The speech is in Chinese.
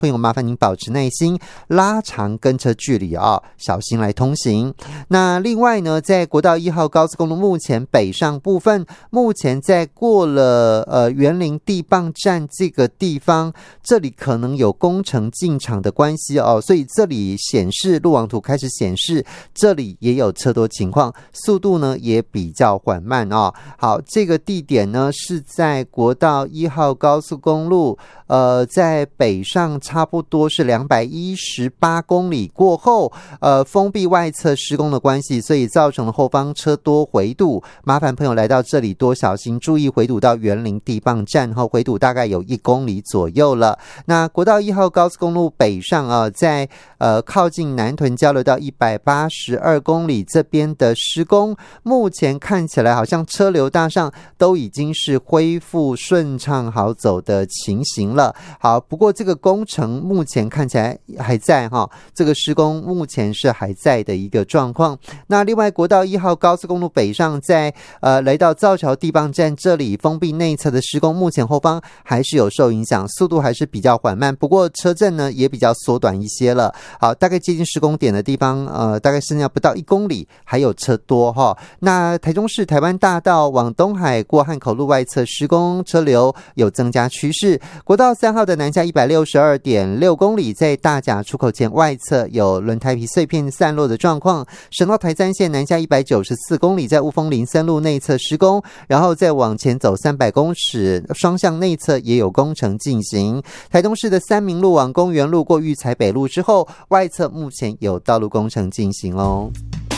朋友麻烦您保持耐心，拉长跟车距离小心来通行。那另外呢，在国道1号高速公路目前北上部分，目前在过了员林地磅站这个地方，这里可能有工程进场的关系所以这里显示路网图开始显示这里也有车多情况，速度呢也比较缓慢好，这个地点呢是在国道1号高速公路在北上差不多是218公里过后，封闭外侧施工的关系，所以造成了后方车多回堵，麻烦朋友来到这里多小心，注意回堵到员林地磅站后，回堵大概有1公里左右了。那国道1号高速公路北上在靠近南屯交流道182公里这边的施工，目前看起来好像车流大上都已经是恢复顺畅好走的情形了。好，不过这个工程目前看起来还在这个施工目前是还在的一个状况。那另外国道1号高速公路北上在来到造桥地磅站这里封闭内侧的施工，目前后方还是有受影响，速度还是比较缓慢，不过车阵呢也比较缩短一些了。好，大概接近施工点的地方大概剩下不到1公里，还有车多那台中市台湾大道往东海过汉口路外侧施工，车流有增加趋势。国道3号的南下 162.6 公里，在大甲出口前外侧有轮胎皮碎片散落的状况。省道台3线南下194公里，在雾峰林森路内侧施工，然后再往前走300公尺，双向内侧也有工程进行。台东市的三民路往公园路过育才北路之后，外侧目前有道路工程进行